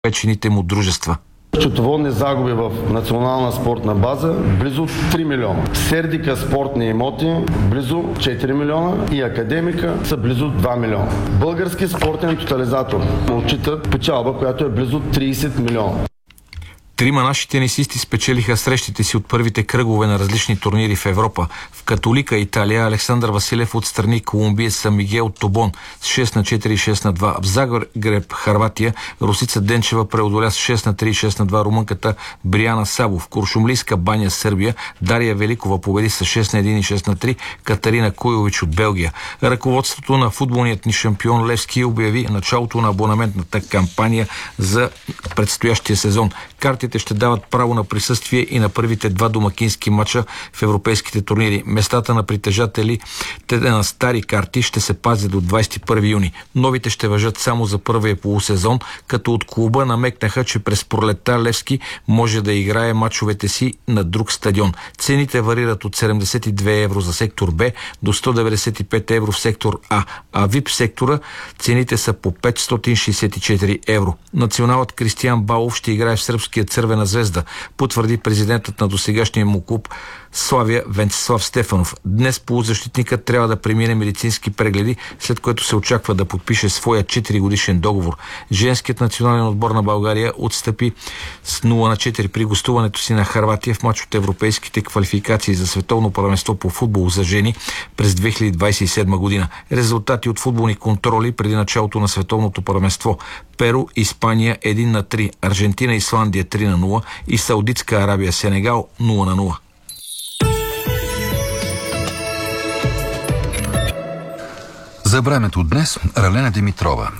печените му дружества. Счетоводни загуби в национална спортна база близо 3 милиона. Сердика спортни имоти близо 4 милиона и Академика са близо 2 милиона. Български спортен тотализатор отчита печалба, която е близо 30 милиона. Трима наши тенисисти спечелиха срещите си от първите кръгове на различни турнири в Европа. В Католика, Италия, Александър Василев отстрани колумбиеца Мигел Тобон с 6-4 и 6-2. В Загреб, Хърватия, Русица Денчева преодоля с 6-3 и 6-2 румънката Бриана Сабо. В Куршумлийска баня, Сърбия, Дария Великова победи с 6-1 и 6-3 Катарина Куйович от Белгия. Ръководството на футболният ни шампион Левски обяви началото на абонаментната кампания за предстоящия сезон. Картите ще дават право на присъствие и на първите два домакински мача в европейските турнири. Местата на притежателите на стари карти ще се пазят до 21 юни. Новите ще важат само за първия полусезон, като от клуба намекнаха, че през пролетта Левски може да играе мачовете си на друг стадион. Цените варират от 72 евро за сектор Б до 195 евро в сектор А, а ВИП сектора цените са по 564 евро. Националът Кристиян Балов ще играе в сръбския Цървена звезда, потвърди президентът на досегашния му клуб Славия Венцислав Стефанов. Днес полузащитникът трябва да премине медицински прегледи, след което се очаква да подпише своя 4-годишен договор. Женският национален отбор на България отстъпи с 0-4 при гостуването си на Хърватия в мач от европейските квалификации за световно първенство по футбол за жени през 2027 година. Резултати от футболни контроли преди началото на световното първенство: Перу, Испания 1-3, Аржентина, Исландия 3-0 и Саудитска Арабия, Сенегал 0-0. За времето днес Ралена Димитрова.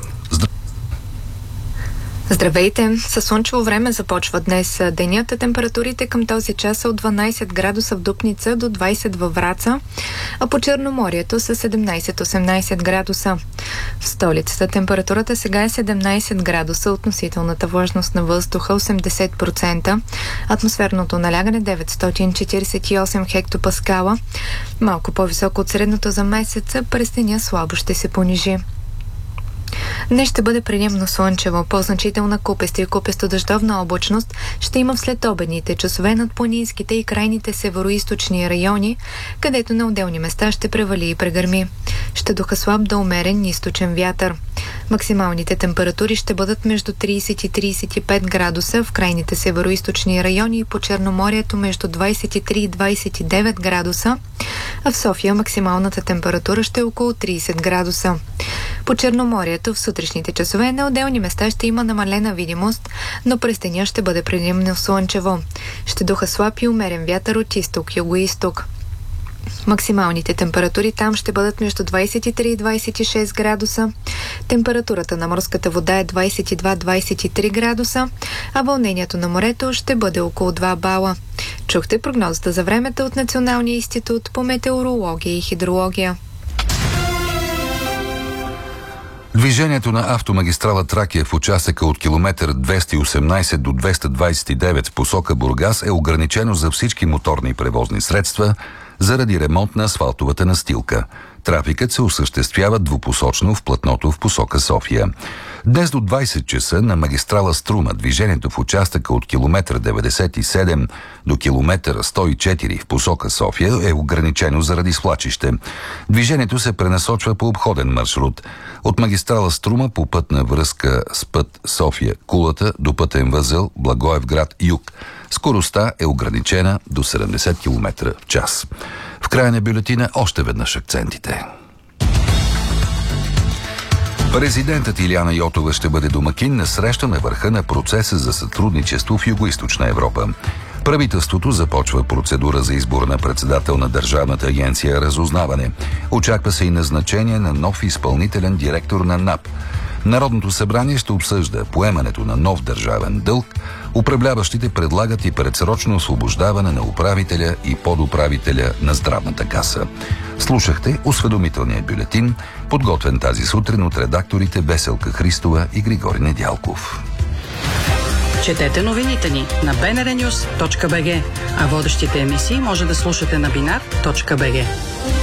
Здравейте! Със слънчево време започва днес денят. Температурите към този час са от 12 градуса в Дупница до 20 във Враца, а по Черноморието са 17-18 градуса. В столицата температурата сега е 17 градуса, относителната влажност на въздуха 80%, атмосферното налягане 948 хектопаскала, малко по-високо от средното за месеца, през деня слабо ще се понижи. Днес ще бъде предимно слънчево, по-значителна купеста и купесто-дъждовна облачност ще има в следобедните часове над планинските и крайните североизточни райони, където на отделни места ще превали и прегърми. Ще духа слаб до умерен източен вятър. Максималните температури ще бъдат между 30 и 35 градуса в крайните североизточни райони и по Черноморието между 23 и 29 градуса, а в София максималната температура ще е около 30 градуса. По Черноморието в сутрешните часове на отделни места ще има намалена видимост, но през деня ще бъде предимно слънчево. Ще духа слаб и умерен вятър от изток, юго-изток. Максималните температури там ще бъдат между 23 и 26 градуса. Температурата на морската вода е 22-23 градуса, а вълнението на морето ще бъде около 2 бала. Чухте прогнозата за времето от Националния институт по метеорология и хидрология. Движението на автомагистрала Тракия в участъка от километър 218 до 229 в посока Бургас е ограничено за всички моторни превозни средства заради ремонт на асфалтовата настилка. Трафикът се осъществява двупосочно в платното в посока София. Днес до 20 часа на магистрала Струма движението в участъка от километър 97 до километър 104 в посока София е ограничено заради свлачище. Движението се пренасочва по обходен маршрут от магистрала Струма по пътна връзка с път София-Кулата до пътен възел Благоевград юг. Скоростта е ограничена до 70 км в час. В края на бюлетина още веднъж акцентите. Президентът Илияна Йотова ще бъде домакин на среща на върха на процеса за сътрудничество в Югоизточна Европа. Правителството започва процедура за избор на председател на Държавната агенция Разузнаване. Очаква се и назначение на нов изпълнителен директор на НАП. Народното събрание ще обсъжда поемането на нов държавен дълг. Управляващите предлагат и предсрочно освобождаване на управителя и подуправителя на Здравната каса. Слушахте осведомителния бюлетин, подготвен тази сутрин от редакторите Веселка Христова и Григорий Недялков. Четете новините ни на bnrnews.bg, а водещите емисии може да слушате на binar.bg.